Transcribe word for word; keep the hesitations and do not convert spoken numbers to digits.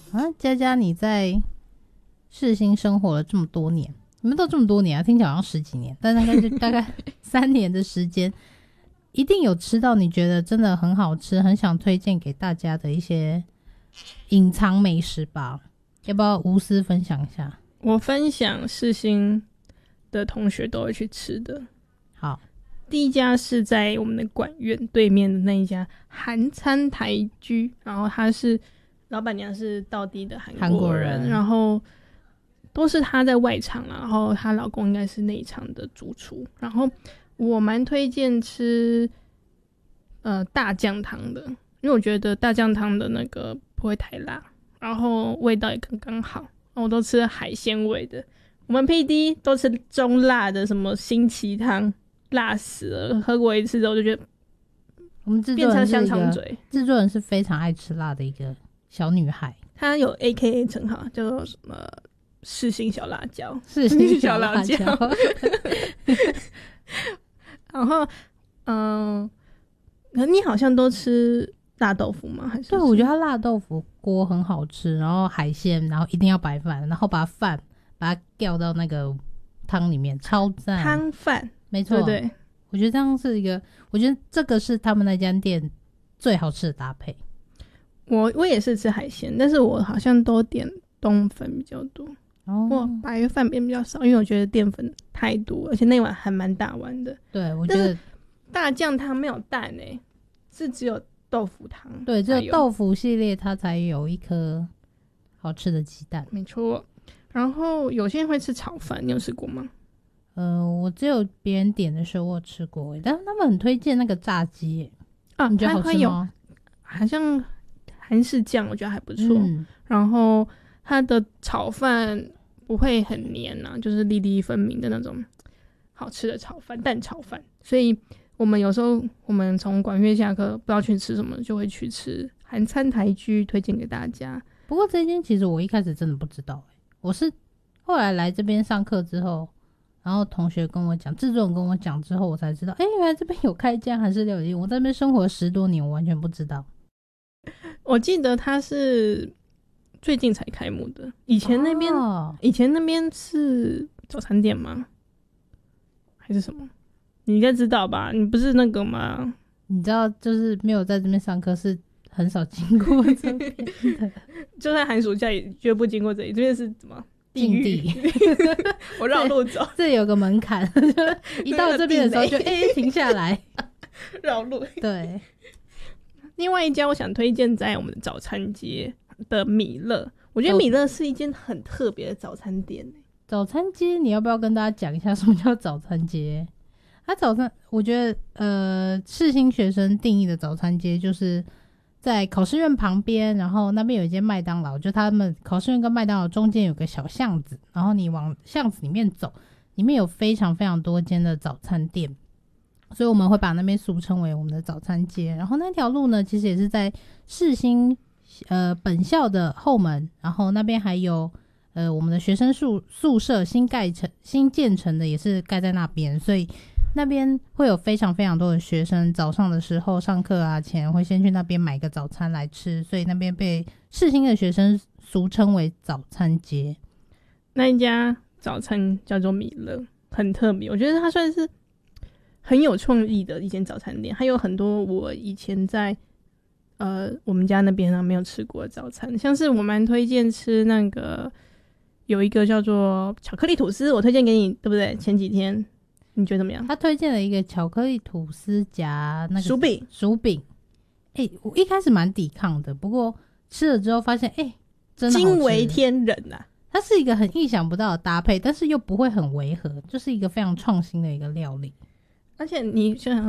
啊，佳佳你在世新生活了这么多年，你们都这么多年啊，听起来好像十几年，但大概就大概三年的时间，一定有吃到你觉得真的很好吃，很想推荐给大家的一些隐藏美食吧？要不要无私分享一下？ 我分享世新的同学都会去吃的。 好， 第一家是在我们的管院对面的那一家韩餐台居，然后他是老板娘是道地的韩国人， 韩国人然后都是她在外场，然后她老公应该是内场的主厨。然后我蛮推荐吃呃大酱汤的，因为我觉得大酱汤的那个不会太辣，然后味道也刚刚好。我都吃海鲜味的，我们 P D 都吃中辣的，什么新奇汤辣死了，喝过一次之后就觉得我们制作人是香一个肠嘴。 制作人是非常爱吃辣的一个小女孩， 她有 A K A 称号叫做什么世新小辣椒， 世新小辣辣椒。然后，嗯、呃，你好像都吃辣豆腐吗？还是？ 对，我觉得它辣豆腐锅很好吃，然后海鲜，然后一定要白饭，然后把饭把它吊到那个汤里面，超赞。 汤饭， 没错， 对对， 我觉得这样是一个，我觉得这个是他们那间店最好吃的搭配。 我我也是吃海鲜，但是我好像都点冬粉比较多， 哦， 我白饭变比较少，因为我觉得淀粉太多，而且那碗还蛮大碗的。 对，我觉得大酱汤没有蛋诶、欸，是只有豆腐汤。 对，只有豆腐系列它才有一颗好吃的鸡蛋。 没错。然后有些人会吃炒饭，你有吃过吗？ 呃，我只有别人点的时候我有吃过耶，但是他们很推荐那个炸鸡耶。 啊， 你觉得好吃吗？ 好像韩式酱我觉得还不错、 嗯、 然后它的炒饭不会很黏啊，就是粒粒分明的那种好吃的炒饭，蛋炒饭。所以我们有时候我们从管乐下课不知道去吃什么，就会去吃韩餐台居，推荐给大家。 不过这间其实我一开始真的不知道耶，我是后来来这边上课之后，然后同学跟我讲，制作人跟我讲之后，我才知道，哎、欸，原来这边有开一家韩式料理店。我在那边生活十多年，我完全不知道。 我记得它是最近才开幕的，以前那边、 哦、 以前那边是早餐店吗？还是什么？你应该知道吧？你不是那个吗？ 你知道，就是没有在这边上课，是很少经过这边的。 就算寒暑假也绝不经过这里，这边是什么？ 禁地。 我绕路走， 这有个门槛，一到这边的时候就哎、欸、停下来， 绕路。 对。 另外一家我想推荐在我们的早餐街的米乐，我觉得米乐是一间很特别的早餐店、欸。 早餐街，你要不要跟大家讲一下什么叫早餐街？它早餐，我觉得呃，世新学生定义的早餐街就是在考试院旁边，然后那边有一间麦当劳，就他们考试院跟麦当劳中间有个小巷子，然后你往巷子里面走，里面有非常非常多间的早餐店。所以我们会把那边俗称为我们的早餐街。然后那条路呢，其实也是在世新呃本校的后门，然后那边还有呃我们的学生宿宿舍新盖成新建成的，也是盖在那边，所以那边会有非常非常多的学生早上的时候上课啊前会先去那边买个早餐来吃，所以那边被世新的学生俗称为早餐街。 那一家早餐叫做米乐，很特别，我觉得它算是很有创意的一间早餐店，还有很多我以前在呃我们家那边啊没有吃过的早餐，像是我蛮推荐吃那个有一个叫做巧克力吐司，我推荐给你，对不对？前几天你觉得怎么样？ 他推荐了一个巧克力吐司夹那个薯饼， 薯饼，哎、欸，我一开始蛮抵抗的，不过吃了之后发现，哎、欸，真的好吃， 惊为天人啊！ 它是一个很意想不到的搭配，但是又不会很违和，就是一个非常创新的一个料理。 而且你想想